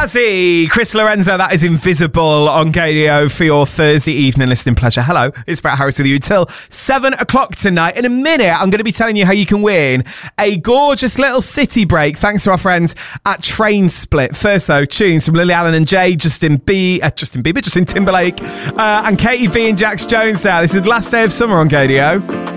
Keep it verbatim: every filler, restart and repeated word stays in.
Bazzi, Chris Lorenzo, that is Invisible on Gadio for your Thursday evening listening pleasure. Hello, it's Brett Harris with you until seven o'clock tonight. In a minute, I'm going to be telling you how you can win a gorgeous little city break thanks to our friends at Train Split. First, though, tunes from Lily Allen and Jay, Justin B, uh, Justin Bieber, Justin Timberlake, uh, and Katie B and Jax Jones there. This is the last day of summer on Gadio.